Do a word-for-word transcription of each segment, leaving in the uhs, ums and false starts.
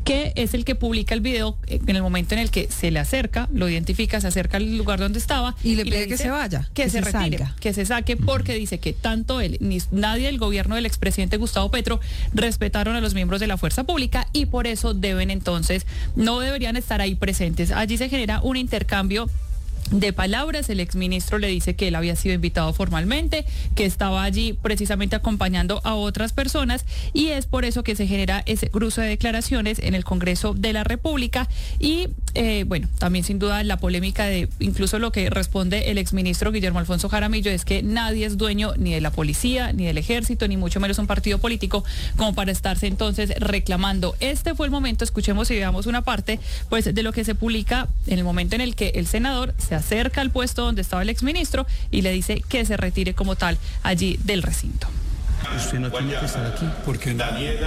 que es el que publica el video en el momento en el que se le acerca, lo identifica, se acerca al lugar donde estaba y le pide que se vaya, que, que se, se retire, salga. que se saque, porque dice que tanto él ni nadie del gobierno del expresidente Gustavo Petro respetaron a los miembros de la fuerza pública y por eso deben entonces, no deberían estar ahí presentes. Allí se genera un intercambio de palabras. El exministro le dice que él había sido invitado formalmente, que estaba allí precisamente acompañando a otras personas y es por eso que se genera ese cruce de declaraciones en el Congreso de la República y eh, bueno, también sin duda la polémica de incluso lo que responde el exministro Guillermo Alfonso Jaramillo es que nadie es dueño ni de la policía, ni del ejército, ni mucho menos un partido político como para estarse entonces reclamando. Este fue el momento, escuchemos y veamos una parte pues de lo que se publica en el momento en el que el senador se acerca al puesto donde estaba el exministro y le dice que se retire como tal allí del recinto. Usted no tiene que estar aquí. ¿Por qué no?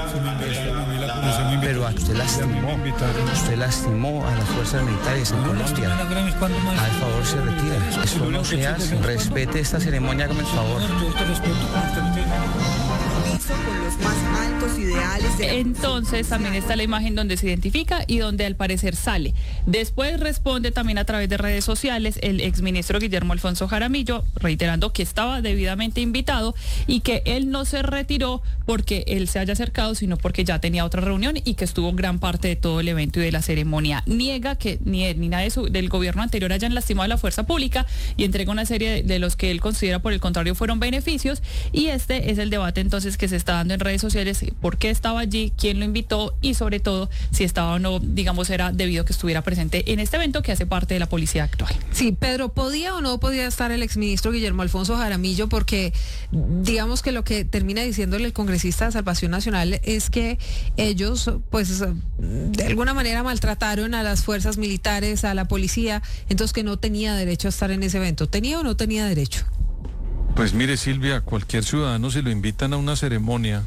Pero a usted lastimó, usted lastimó a las fuerzas militares en Colombia. Al favor se retira. Eso no se hace. Respete esta ceremonia, hágame el favor. Con los más altos ideales de la... Entonces también está la imagen donde se identifica y donde al parecer sale. Después responde también a través de redes sociales el exministro Guillermo Alfonso Jaramillo, reiterando que estaba debidamente invitado y que él no se retiró porque él se haya acercado, sino porque ya tenía otra reunión y que estuvo gran parte de todo el evento y de la ceremonia. Niega que ni él ni nadie de su, del gobierno anterior hayan lastimado a la fuerza pública y entrega una serie de, de los que él considera por el contrario fueron beneficios y este es el debate entonces que se está dando en redes sociales, por qué estaba allí, quién lo invitó y sobre todo si estaba o no, digamos, era debido que estuviera presente en este evento que hace parte de la policía actual. Sí, Pedro, ¿podía o no podía estar el exministro Guillermo Alfonso Jaramillo? Porque digamos que lo que termina diciéndole el congresista de Salvación Nacional es que ellos, pues, de alguna manera maltrataron a las fuerzas militares, a la policía, entonces que no tenía derecho a estar en ese evento. ¿Tenía o no tenía derecho? Pues mire, Silvia, cualquier ciudadano si lo invitan a una ceremonia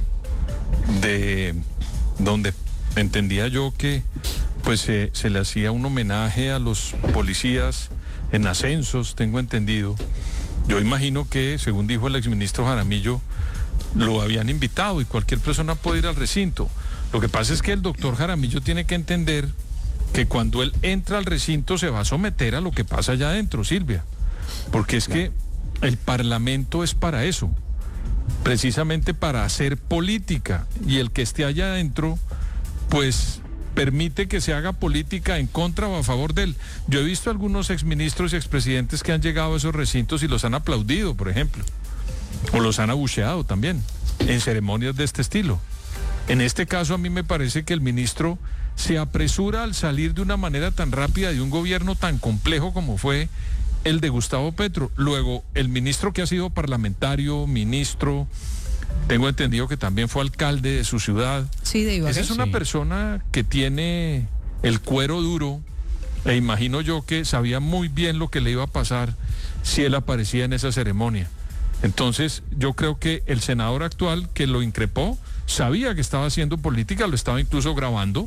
de donde entendía yo que pues se, se le hacía un homenaje a los policías en ascensos, tengo entendido. Yo imagino que, según dijo el exministro Jaramillo, lo habían invitado y cualquier persona puede ir al recinto. Lo que pasa es que el doctor Jaramillo tiene que entender que cuando él entra al recinto se va a someter a lo que pasa allá adentro, Silvia, porque es que el Parlamento es para eso, precisamente para hacer política, y el que esté allá adentro, pues permite que se haga política en contra o a favor de él. Yo he visto algunos exministros y expresidentes que han llegado a esos recintos y los han aplaudido, por ejemplo, o los han abucheado también, en ceremonias de este estilo. En este caso a mí me parece que el ministro se apresura al salir de una manera tan rápida de un gobierno tan complejo como fue el de Gustavo Petro. Luego, el ministro que ha sido parlamentario, ministro, tengo entendido que también fue alcalde de su ciudad. Sí, de Ibagué. Esa es una sí. persona que tiene el cuero duro, e imagino yo que sabía muy bien lo que le iba a pasar si él aparecía en esa ceremonia. Entonces, yo creo que el senador actual que lo increpó sabía que estaba haciendo política, lo estaba incluso grabando.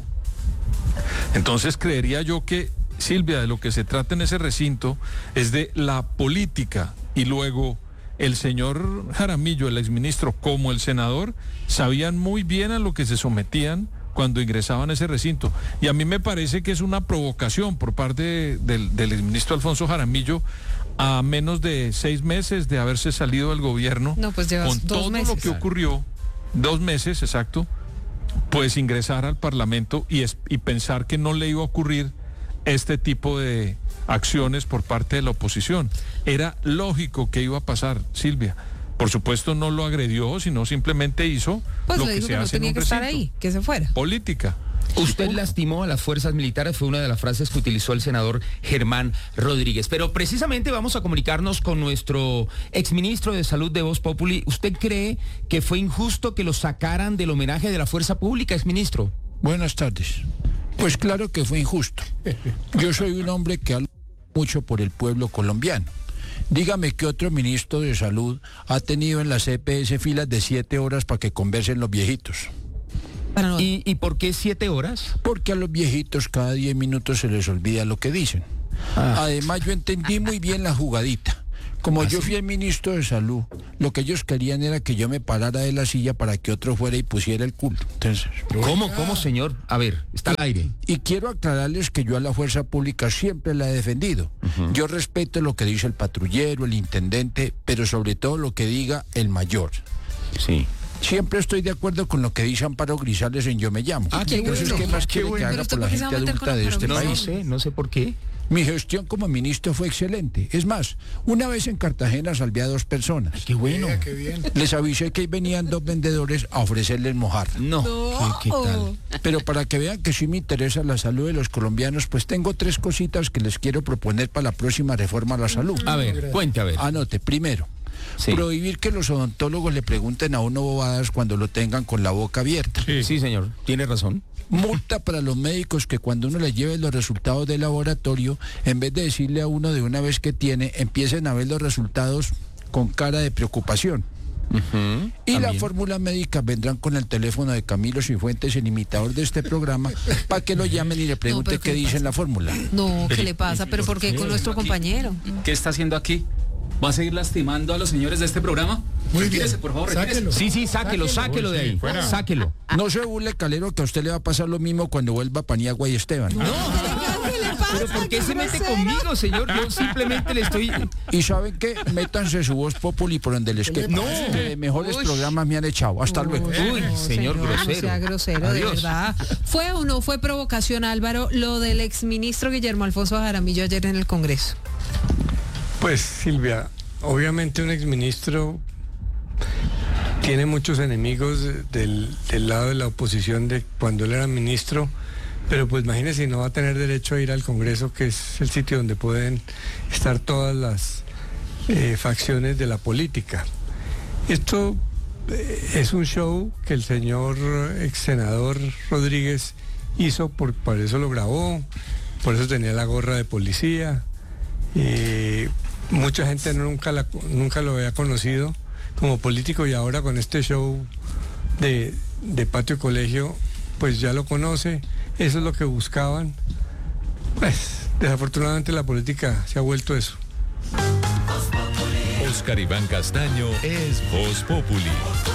Entonces, creería yo que, Silvia, de lo que se trata en ese recinto es de la política, y luego el señor Jaramillo, el exministro, como el senador, sabían muy bien a lo que se sometían cuando ingresaban a ese recinto. Y a mí me parece que es una provocación por parte de, del, del exministro Alfonso Jaramillo, a menos de seis meses de haberse salido del gobierno, no, pues con dos todo meses. lo que ocurrió, dos meses, exacto, pues ingresar al Parlamento y, es, y pensar que no le iba a ocurrir este tipo de acciones por parte de la oposición. Era lógico que iba a pasar, Silvia. Por supuesto no lo agredió, sino simplemente hizo pues lo le que dijo se que no hace en tenía un que recinto. estar ahí, que se fuera. Política. Usted lastimó a las fuerzas militares, fue una de las frases que utilizó el senador Germán Rodríguez. Pero precisamente vamos a comunicarnos con nuestro exministro de Salud de Voz Populi. ¿Usted cree que fue injusto que lo sacaran del homenaje de la fuerza pública, exministro? Buenas tardes. Pues claro que fue injusto. Yo soy un hombre que habla mucho por el pueblo colombiano. Dígame qué otro ministro de Salud ha tenido en la C P S filas de siete horas para que conversen los viejitos. ¿Y, ¿Y por qué siete horas? Porque a los viejitos cada diez minutos se les olvida lo que dicen. Ah. Además, yo entendí muy bien la jugadita. Como ¿Ah, yo sí? fui el ministro de Salud, lo que ellos querían era que yo me parara de la silla para que otro fuera y pusiera el culo. Entonces, ¿Cómo, cómo, señor? A ver, está al aire. y quiero aclararles que yo a la fuerza pública siempre la he defendido. Uh-huh. Yo respeto lo que dice el patrullero, el intendente, pero sobre todo lo que diga el mayor. Sí. Siempre estoy de acuerdo con lo que dice Amparo Grisales en Yo Me Llamo. Ah, qué Entonces, bueno. ¿qué más Qué quiere bueno. que haga por la gente adulta de este No, país? no sé, no sé por qué. Mi gestión como ministro fue excelente. Es más, una vez en Cartagena salvé a dos personas. Qué bueno. Qué bien. Les avisé que ahí venían dos vendedores a ofrecerles mojarra. No, No. ¿Qué, qué tal? Pero para que vean que sí me interesa la salud de los colombianos, pues tengo tres cositas que les quiero proponer para la próxima reforma a la salud. A ver, cuente, a ver. Anote, primero, Sí. prohibir que los odontólogos le pregunten a uno bobadas cuando lo tengan con la boca abierta. Sí, sí, señor, tiene razón. Multa para los médicos que cuando uno les lleve los resultados del laboratorio, en vez de decirle a uno de una vez que tiene, empiecen a ver los resultados con cara de preocupación. Uh-huh. Y También. las fórmulas médicas vendrán con el teléfono de Camilo Cifuentes, el imitador de este programa, para que lo llamen y le pregunten pero qué ¿qué dice en la fórmula. No, ¿qué le pasa? ¿Pero por qué con nuestro compañero? ¿Qué está haciendo aquí? ¿Va a seguir lastimando a los señores de este programa? Muy bien. Retírese, por favor, retírese. Sí, sí, sáquelo, sáquelo de ahí. Sáquelo. No se burle, Calero, que a usted le va a pasar lo mismo cuando vuelva Paniagua y Esteban. Pero ¿por qué se mete conmigo, señor? Yo simplemente le estoy... Y saben qué, métanse su voz populi por donde les quepa. No. Eh, mejores programas me han echado. Hasta luego. Uy, señor grosero. No sea grosero, Adiós. de verdad. ¿Fue o no fue provocación, Álvaro, lo del exministro Guillermo Alfonso Jaramillo ayer en el Congreso? Pues Silvia, obviamente un exministro tiene muchos enemigos del, del lado de la oposición de cuando él era ministro, pero pues imagínese si no va a tener derecho a ir al Congreso, que es el sitio donde pueden estar todas las eh, facciones de la política. Esto eh, es un show que el señor ex senador Rodríguez hizo, por, por eso lo grabó, por eso tenía la gorra de policía. Eh, mucha gente nunca, la, nunca lo había conocido como político y ahora con este show de, de Patio Colegio pues ya lo conoce. Eso es lo que buscaban. Pues desafortunadamente la política se ha vuelto eso. Oscar Iván Castaño es Voz Populi.